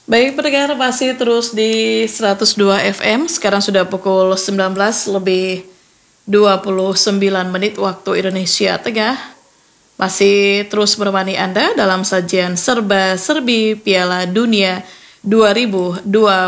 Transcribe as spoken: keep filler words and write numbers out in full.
Baik pendengar, masih terus di seratus dua F M. Sekarang sudah pukul sembilan belas lebih dua puluh sembilan menit waktu Indonesia Tengah. Masih terus menemani Anda dalam sajian serba-serbi Piala Dunia dua ribu dua puluh